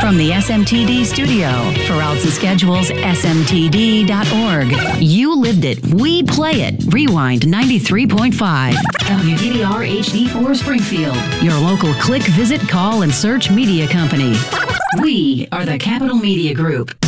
from the SMTD studio. For routes and schedules, smtd.org. You lived it. We play it. Rewind 93.5. WDBR HD4 Springfield. Your local click, visit, call, and search media company. We are the Capital Media Group.